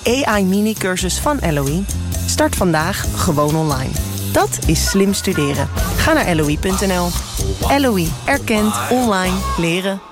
AI-mini-cursus van LOE. Start vandaag gewoon online. Dat is slim studeren. Ga naar LOE.nl. LOE erkent online leren.